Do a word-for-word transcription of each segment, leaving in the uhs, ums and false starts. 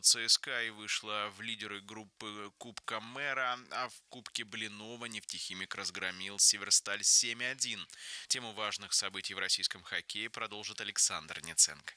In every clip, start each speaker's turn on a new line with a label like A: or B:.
A: ЦСКА и вышла в лидеры группы Кубка Мэра, а в Кубке Блинова нефтехимик разгромил Северсталь семь один. Тему важных событий в российском хоккее продолжит Александр Неценко.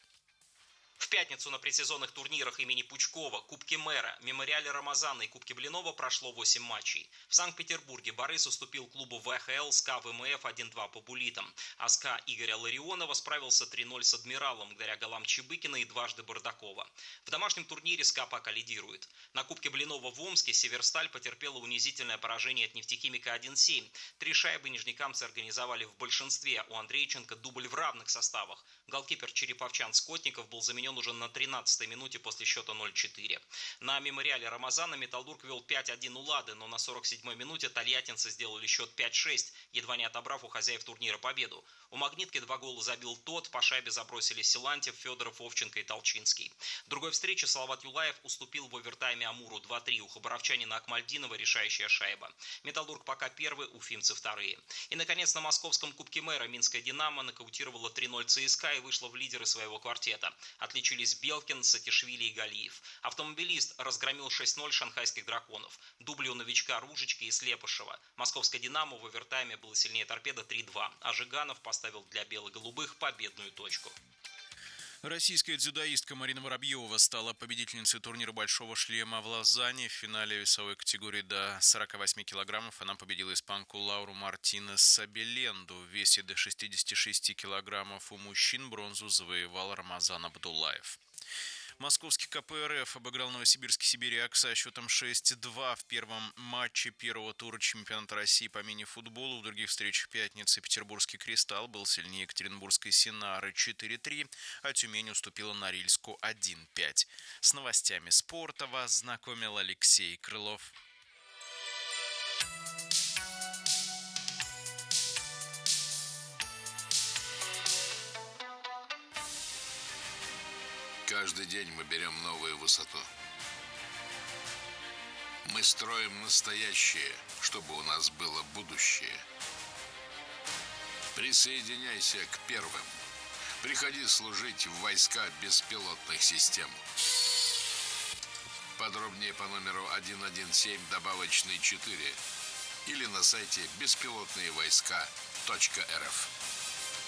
B: В пятницу на предсезонных турнирах имени Пучкова, Кубке Мэра, Мемориале Рамазана и Кубке Блинова прошло восемь матчей. В Санкт-Петербурге Борис уступил клубу ВХЛ СКА ВМФ один два по буллитам, а СКА Игоря Ларионова справился три ноль с Адмиралом, благодаря голам Чебыкина и дважды Бардакова. В домашнем турнире СКА пока лидирует. На Кубке Блинова в Омске Северсталь потерпела унизительное поражение от нефтехимика один семь. Три шайбы нижнекамцы организовали в большинстве, у Андрейченко дубль в равных составах. Голкипер череповчан Скотников был заменен уже на тринадцатой минуте после счета ноль четыре. На Мемориале Рамазана Металлург вел пять один у Лады, но на сорок седьмой минуте тольяттинцы сделали счет пять шесть, едва не отобрав у хозяев турнира победу. У Магнитки два гола забил тот, по шайбе забросили Силантьев, Федоров, Овченко и Толчинский. В другой встрече Салават Юлаев уступил в овертайме Амуру два три, у хабаровчанина Акмальдинова решающая шайба. Металлург пока первый, уфимцы вторые. И, наконец, на московском Кубке Мэра Минская Динамо нокаутировала три ноль ЦСКА и вышла в лидеры своего квартета. Отличились Белкин, Сатишвили и Галиев. Автомобилист разгромил шесть ноль шанхайских драконов. Дубли у новичка Ружечки и Слепышева. Московская Динамо в овертайме было сильнее Торпедо три два, а Жиганов поставил для бело-голубых победную точку.
A: Российская дзюдоистка Марина Воробьева стала победительницей турнира «Большого шлема» в Лозанне. В финале весовой категории до сорока восьми килограммов она победила испанку Лауру Мартинес Сабеленду. В весе до шестидесяти шести килограммов у мужчин бронзу завоевал Рамазан Абдуллаев. Московский КПРФ обыграл новосибирский Сибиряк со счетом шесть два в первом матче первого тура чемпионата России по мини-футболу. В других встречах пятницы петербургский «Кристалл» был сильнее екатеринбургской «Синары» четыре три, а Тюмень уступила Норильску один пять. С новостями спорта вас знакомил Алексей Крылов.
C: Каждый день мы берем новую высоту. Мы строим настоящее, чтобы у нас было будущее. Присоединяйся к первым. Приходи служить в войска беспилотных систем. Подробнее по номеру один один семь добавочный четыре или на сайте беспилотные войска точка эр эф.